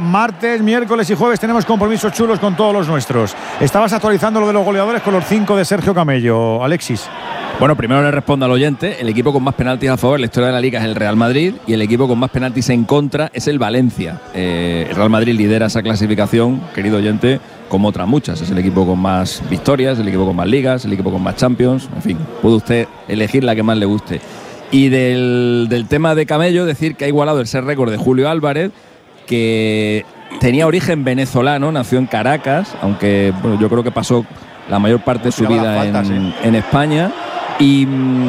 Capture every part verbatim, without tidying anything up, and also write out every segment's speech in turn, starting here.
martes, miércoles y jueves tenemos compromisos chulos con todos los nuestros. Estabas actualizando lo de los goleadores con los cinco de Sergio Camello, Alexis. Bueno, primero le respondo al oyente. El equipo con más penaltis a favor en la historia de la Liga es el Real Madrid y el equipo con más penaltis en contra es el Valencia. Eh, el Real Madrid lidera esa clasificación, querido oyente, como otras muchas. Es el equipo con más victorias, el equipo con más ligas, el equipo con más Champions. En fin, puede usted elegir la que más le guste. Y del, del tema de Camello, decir que ha igualado el ser récord de Julio Álvarez, que tenía origen venezolano, nació en Caracas, aunque bueno, yo creo que pasó la mayor parte de su vida faltas, en, ¿sí? en España. Y,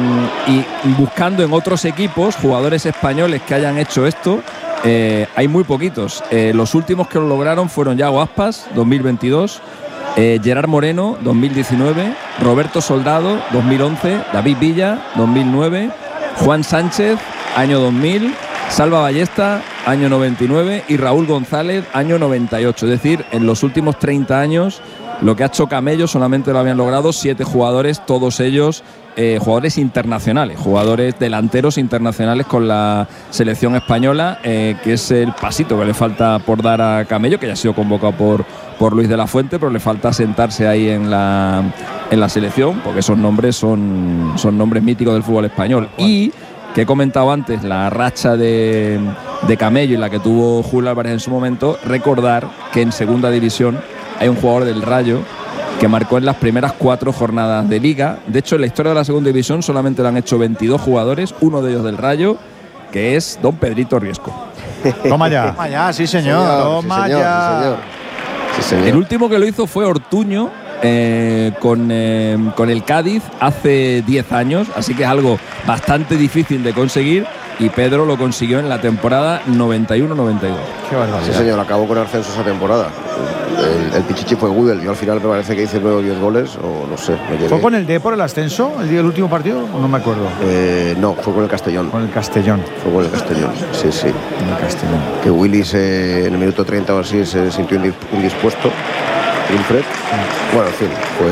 y buscando en otros equipos jugadores españoles que hayan hecho esto, eh, hay muy poquitos. Eh, los últimos que lo lograron fueron Yago Aspas, dos mil veintidós, eh, Gerard Moreno, dos mil diecinueve, Roberto Soldado, dos mil once, David Villa, dos mil nueve, Juan Sánchez, año dos mil, Salva Ballesta, año noventa y nueve y Raúl González, año noventa y ocho. Es decir, en los últimos treinta años lo que ha hecho Camello solamente lo habían logrado siete jugadores, todos ellos eh, jugadores internacionales, jugadores delanteros internacionales con la selección española, eh, que es el pasito que le falta por dar a Camello, que ya ha sido convocado por, por Luis de la Fuente, pero le falta sentarse ahí en la, en la selección, porque esos nombres son, son nombres míticos del fútbol español. Y que he comentado antes, la racha de, de Camello y la que tuvo Julio Álvarez en su momento, recordar que en segunda división hay un jugador del Rayo que marcó en las primeras cuatro jornadas de Liga. De hecho, en la historia de la segunda división solamente lo han hecho veintidós jugadores, uno de ellos del Rayo, que es don Pedrito Riesco. Toma ya. Toma ya, sí señor. señor Toma sí, señor, ya. Sí, señor. Sí, señor. El último que lo hizo fue Ortuño, eh, con, eh, con el Cádiz hace diez años, así que es algo bastante difícil de conseguir. Y Pedro lo consiguió en la temporada noventa y uno noventa y dos. Qué barbaridad. Sí, señor, acabó con el ascenso esa temporada. El, el pichichi fue Gudel. Yo al final me parece que hice nueve o diez goles, o no sé. Me ¿Fue con el D por el ascenso el día del último partido? No me acuerdo. Eh, no, fue con el Castellón. Con el Castellón. Fue con el Castellón, sí, sí. Con el Castellón. Que Willis eh, en el minuto treinta o así se sintió indispuesto. Wilfred. Sí. Bueno, en fin, fue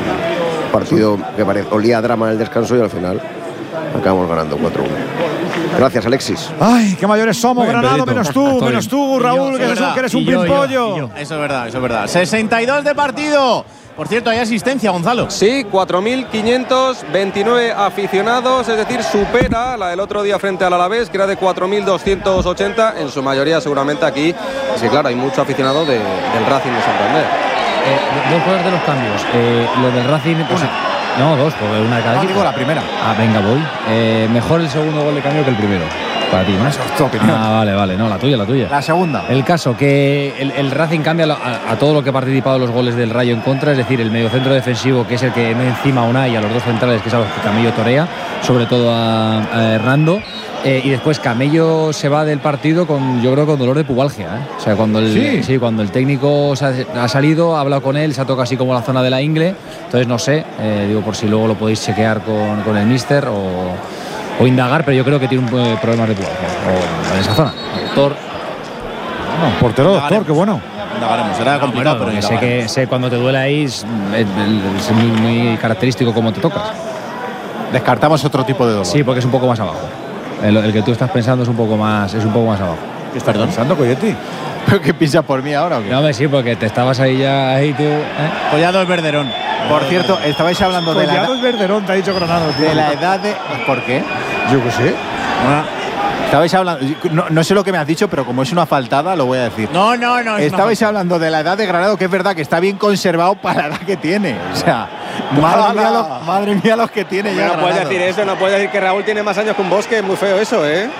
un partido que parecía, olía a drama en el descanso y al final acabamos ganando cuatro uno. Gracias, Alexis. Ay, qué mayores somos, Bien, Granado, Pedrito. menos tú, menos tú, Raúl, que, eres, que eres un pimpollo. Eso es verdad, eso es verdad. sesenta y dos de partido. Por cierto, hay asistencia, Gonzalo. Sí, cuatro mil quinientos veintinueve aficionados, es decir, supera la del otro día frente al Alavés, que era de cuatro mil doscientos ochenta, en su mayoría seguramente aquí. Es que claro, hay mucho aficionado de, del Racing de Santander. Eh, dos cosas de los cambios. Eh, lo del Racing... Pues, no, dos, porque una de cada no, equipo. digo la primera. Ah, venga, voy. Eh, mejor el segundo gol de cambio que el primero. Para ti, ¿no? Eso es tu opinión. Ah, vale, vale. No, la tuya, la tuya. La segunda. El caso, que el, el Racing cambia a, a todo lo que ha participado en los goles del Rayo en contra, es decir, el mediocentro defensivo, que es el que no encima a Unai, y a los dos centrales, que es a los que Camello torea, sobre todo a, a Hernando. Eh, y después Camello se va del partido con, yo creo, con dolor de pubalgia, ¿eh? O sea, cuando el, ¿Sí? sí, cuando el técnico se ha, ha salido, ha hablado con él, se ha tocado así como la zona de la ingle. Entonces no sé, eh, digo por si luego lo podéis chequear con, con el míster o, o indagar, pero yo creo que tiene un eh, problema de pubalgia o en esa zona. Doctor. Bueno, portero doctor, qué bueno. Indagaremos, será complicado, No, pero sé que sé cuando te duele ahí es, es, es muy, muy característico cómo te tocas. Descartamos otro tipo de dolor. Sí, porque es un poco más abajo. El, el que tú estás pensando es un poco más, es un poco más abajo. ¿Qué estás pensando, Coyetti? ¿Pero qué piensas por mí ahora o qué? No, hombre, sí, porque te estabas ahí ya, ahí tú. ¿eh? Collado es Verderón. Por cierto, estabais hablando de la edad. es Verderón, te ha dicho Granado. De la edad de. ¿Por qué? Yo qué sé. Ah, estabais hablando. No, no sé lo que me has dicho, pero como es una faltada, lo voy a decir. No, no, no. Estabais hablando de la edad de Granado, que es verdad que está bien conservado para la edad que tiene. O sea, madre mía, los, madre mía los que tiene ya. No Granado. puedes decir eso, no puedes decir que Raúl tiene más años que un Bosque, es muy feo eso, ¿eh?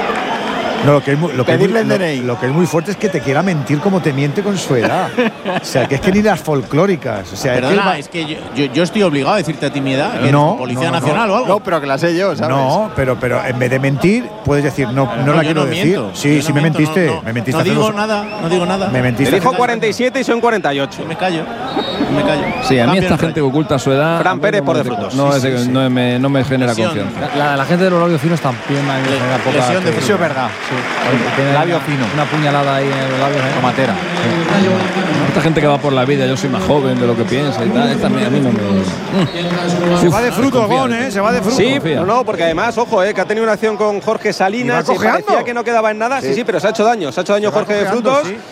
No, lo que, es muy, lo, que es muy, Pedirle el lo, D N I. lo que es muy fuerte es que te quiera mentir como te miente con su edad. O sea, que es que ni las folclóricas. O sea, Perdona, es que, es que yo, yo, yo estoy obligado a decirte a ti mi edad. ¿Eres No, Policía no, no, Nacional no. o algo? No, pero que la sé yo, ¿sabes? no, pero, pero en vez de mentir, puedes decir, no, no, No, la yo quiero no decir. miento, Sí, yo sí no me miento, mentiste. no, no, me mentiste no hace digo dos- nada, no digo nada. Me Te mentiste. dijo hace- cuarenta y siete y son cuarenta y ocho. Me callo, me callo. Sí, a mí Cambio esta el gente que rollo. oculta su edad. Fran Pérez por de no, frutos. No, Sí, es de- sí, sí. no me, no me genera Lesión. confianza. La, la gente de los labios finos también me Le- genera poca. lesión de que- Eso es verdad. tiene Labio una- fino. Una puñalada ahí en los labios. ¿eh? Tomatera. Esta gente que va por la vida, yo soy más joven de lo que piensa y tal, esta a mí, a mí no me. Se va de fruto, confía. Gon, ¿eh? Se va de fruto. Sí, confía. no, no, porque además, ojo, eh, que ha tenido una acción con Jorge Salinas ¿Y va y parecía cojeando? que no quedaba en nada. Sí, sí, pero se ha hecho daño. Se ha hecho daño Se va Jorge de cojeando, Frutos. sí.